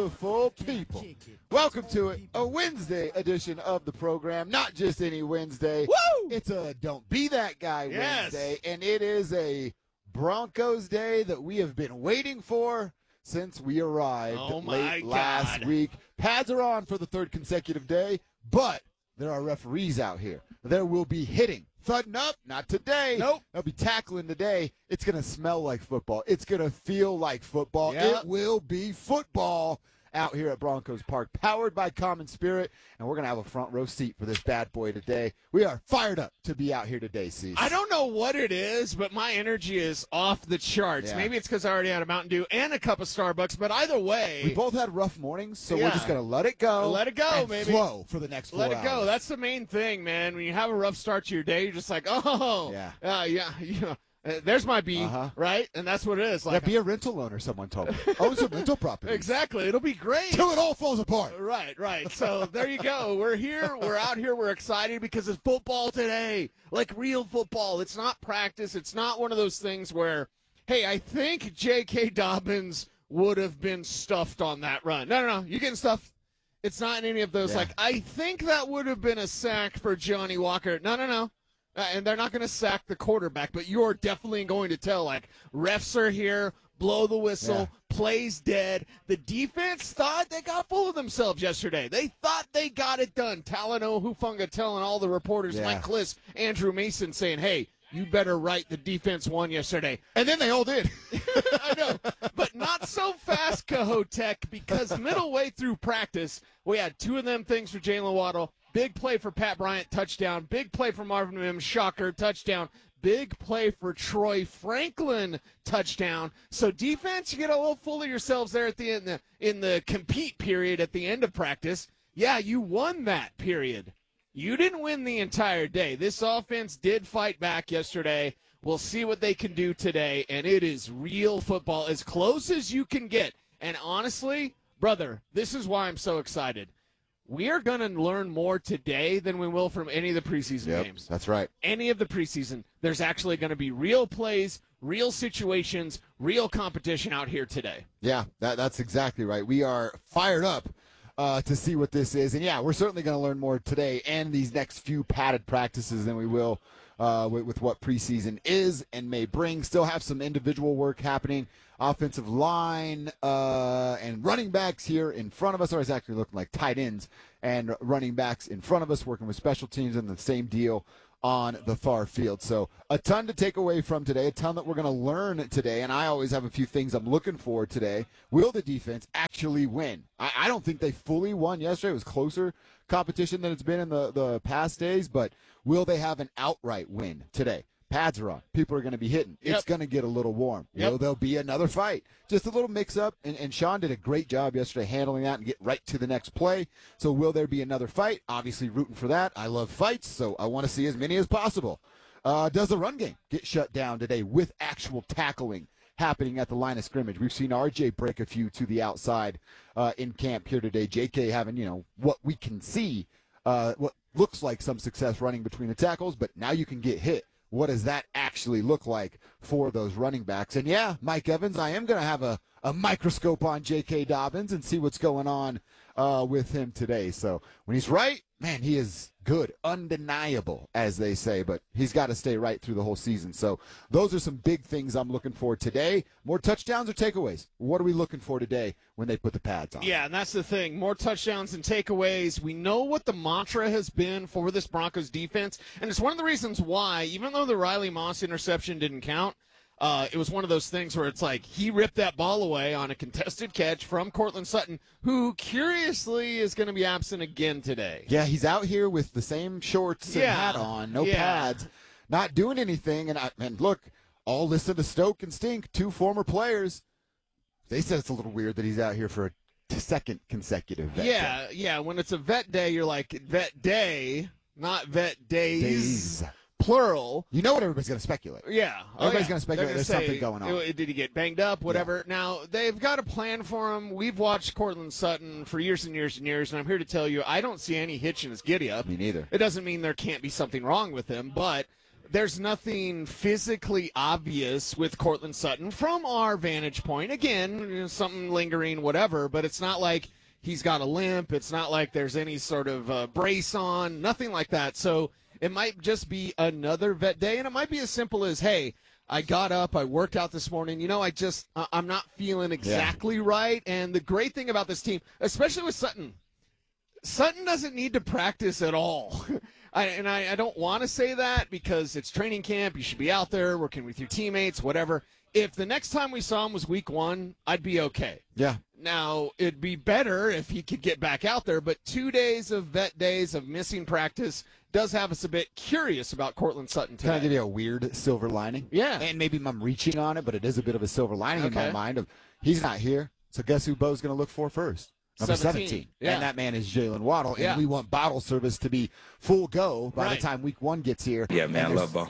beautiful people. Welcome to it, a Wednesday edition of the program. Not just any Wednesday. Woo! It's a Don't Be That Guy Yes. Wednesday, and it is a Broncos Day that we have been waiting for since we arrived late last week. Pads are on for the third consecutive day, but there are referees out here. There will be hitting. Thudding up, not today. Nope. They'll be tackling today. It's going to smell like football. It's going to feel like football. Yep. It will be football out here at Broncos Park, powered by Common Spirit, and we're going to have a front row seat for this bad boy today. We are fired up to be out here today, Cease. I don't know what it is, but my energy is off the charts. Yeah. Maybe it's because I already had a Mountain Dew and a cup of Starbucks, but either way. We both had rough mornings, so we're Yeah. just going to let it go. Let it go, and maybe. flow for the next 4 Let hours. it go. That's the main thing, man. When you have a rough start to your day, you're just like, oh, Yeah. there's my B, Uh-huh. right? And that's what it is. Yeah, Like, be a rental owner, someone told me. Own some rental property. exactly. It'll be great. Till it all falls apart. Right. So there you go. We're here. We're out here. We're excited because it's football today. Like real football. It's not practice. It's not one of those things where, hey, I think J.K. Dobbins would have been stuffed on that run. No. You're getting stuffed. It's not in any of those. Yeah. Like, I think that would have been a sack for Johnny Walker. No. And they're not going to sack the quarterback, but you're definitely going to tell, like, refs are here, blow the whistle, Yeah. plays dead. The defense thought they got full of themselves yesterday. They thought they got it done. Talanoa Hufanga telling all the reporters, Yeah. Mike Kliss, Andrew Mason, saying, hey, you better write the defense won yesterday. And then they all did. I know, but not so fast, Cahotek, because middle way through practice, we had two of them things for Jalen Waddle. Big play for Pat Bryant, touchdown. Big play for Marvin Mims, shocker, touchdown. Big play for Troy Franklin, touchdown. So defense, you get a little full of yourselves there at the end, in the compete period at the end of practice. Yeah, you won that period. You didn't win the entire day. This offense did fight back yesterday. We'll see what they can do today, and it is real football, as close as you can get. And honestly, brother, this is why I'm so excited. We are going to learn more today than we will from any of the preseason games. That's right. Any of the preseason. There's actually going to be real plays, real situations, real competition out here today. Yeah, that's exactly right. We are fired up to see what this is. And, yeah, we're certainly going to learn more today and these next few padded practices than we will with what preseason is and may bring. Still have some individual work happening. Offensive line and running backs here in front of us, or it's actually looking like tight ends and running backs in front of us, working with special teams, and the same deal on the far field. So a ton to take away from today, a ton that we're going to learn today, and I always have a few things I'm looking for today. Will the defense actually win? I don't think they fully won yesterday. It was closer competition than it's been in the past days, but will they have an outright win today? Pads are on. People are going to be hitting. Yep. It's going to get a little warm. Yep. Will there be another fight? Just a little mix-up, and Sean did a great job yesterday handling that and get right to the next play. So will there be another fight? Obviously rooting for that. I love fights, so I want to see as many as possible. Does the run game get shut down today with actual tackling happening at the line of scrimmage? We've seen RJ break a few to the outside in camp here today. JK having, what we can see, what looks like some success running between the tackles, but now you can get hit. What does that actually look like for those running backs? And, yeah, Mike Evans, I am going to have a microscope on J.K. Dobbins and see what's going on with him today. So when he's right, man, he is good, undeniable, as they say, but he's got to stay right through the whole season. So those are some big things I'm looking for today. More touchdowns or takeaways? What are we looking for today when they put the pads on? Yeah, and that's the thing. More touchdowns and takeaways. We know what the mantra has been for this Broncos defense, and it's one of the reasons why, even though the Riley Moss interception didn't count, it was one of those things where it's like he ripped that ball away on a contested catch from Cortland Sutton, who curiously is going to be absent again today. Yeah, he's out here with the same shorts and hat on, no pads, not doing anything. And look, all listen to Stoke and Stink, two former players. They said it's a little weird that he's out here for a second consecutive vet day. Yeah. When it's a vet day, you're like, vet day, not vet days. Plural. You know what everybody's going to speculate. Yeah. Everybody's going to speculate They're there's gonna something going on. Did he get banged up? Whatever. Yeah. Now, they've got a plan for him. We've watched Cortland Sutton for years and years and years, and I'm here to tell you I don't see any hitch in his giddy-up. Me neither. It doesn't mean there can't be something wrong with him, but there's nothing physically obvious with Cortland Sutton from our vantage point. Again, something lingering, whatever, but it's not like he's got a limp. It's not like there's any sort of brace on, nothing like that. So it might just be another vet day, and it might be as simple as, hey, I got up, I worked out this morning. I'm not feeling exactly right. And the great thing about this team, especially with Sutton doesn't need to practice at all. I don't want to say that because it's training camp. You should be out there working with your teammates, whatever. If the next time we saw him was week 1, I'd be okay. Yeah. Now, it'd be better if he could get back out there, but 2 days of vet days of missing practice does have us a bit curious about Cortland Sutton today. Can I give you a weird silver lining? Yeah. And maybe I'm reaching on it, but it is a bit of a silver lining in my mind of he's not here. So guess who Bo's going to look for first? Number 17. Yeah. And that man is Jalen Waddle. And Yeah. we want bottle service to be full go by the time week 1 gets here. Yeah, man, I love Bo.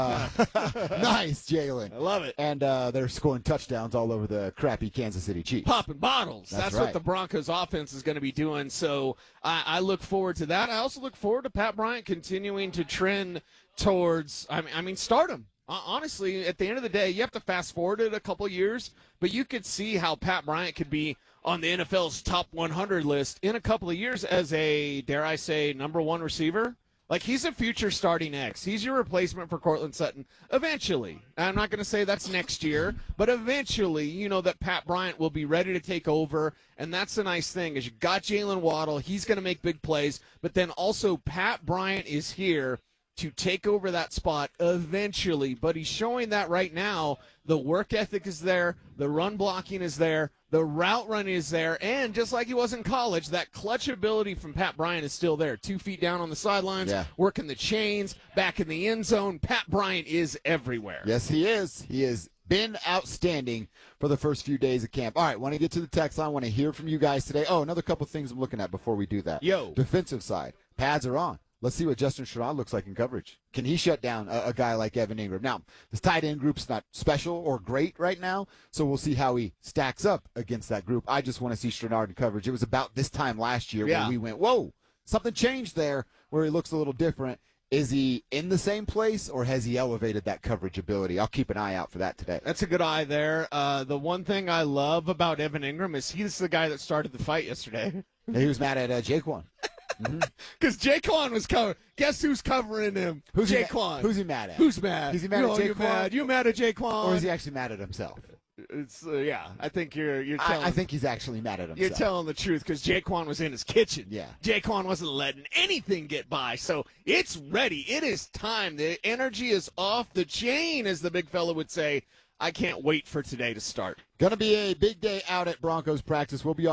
Nice, Jalen. I love it. And they're scoring touchdowns all over the crappy Kansas City Chiefs. Popping bottles. That's what right. the Broncos offense is going to be doing. So I look forward to that. I also look forward to Pat Bryant continuing to trend towards, start him. Honestly, at the end of the day, you have to fast forward it a couple years, but you could see how Pat Bryant could be on the NFL's top 100 list in a couple of years as a, dare I say, number 1 receiver. Like, he's a future starting X. He's your replacement for Cortland Sutton. Eventually. I'm not going to say that's next year, but eventually, that Pat Bryant will be ready to take over, and that's the nice thing is you got Jalen Waddle. He's going to make big plays, but then also Pat Bryant is here to take over that spot eventually, but he's showing that right now. The work ethic is there, the run blocking is there, the route run is there, and just like he was in college, that clutch ability from Pat Bryant is still there. 2 feet down on the sidelines, working the chains, back in the end zone. Pat Bryant is everywhere. Yes, he is. He has been outstanding for the first few days of camp. All right, want to get to the text line. Want to hear from you guys today. Oh, another couple things I'm looking at before we do that. Defensive side. Pads are on. Let's see what Justin Sherrod looks like in coverage. Can he shut down a guy like Evan Ingram? Now, this tight end group's not special or great right now, so we'll see how he stacks up against that group. I just want to see Sherrod in coverage. It was about this time last year where we went, whoa, something changed there where he looks a little different. Is he in the same place, or has he elevated that coverage ability? I'll keep an eye out for that today. That's a good eye there. The one thing I love about Evan Ingram is he's the guy that started the fight yesterday. He was mad at Jaquan. Because Jaquan was covering. Guess who's covering him? Jaquan. Who's he mad at? Who's mad? Is he mad at Jaquan? You mad at Jaquan? Or is he actually mad at himself? It's I think you're telling. I think he's actually mad at himself. You're telling the truth because Jaquan was in his kitchen. Yeah. Jaquan wasn't letting anything get by, so it's ready. It is time. The energy is off the chain, as the big fella would say. I can't wait for today to start. Going to be a big day out at Broncos practice. We'll be